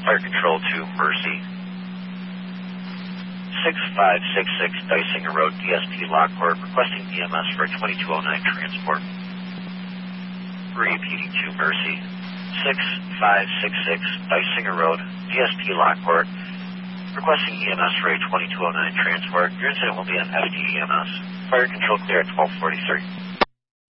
Fire Control to Mercy. 6566 Dysinger Road, DSP Lockport, requesting EMS for a 2209 transport. Repeating to Mercy. 6566 Dysinger Road, DSP Lockport, requesting EMS for a 2209 transport. Your incident will be an FD EMS. Fire Control clear at 1243.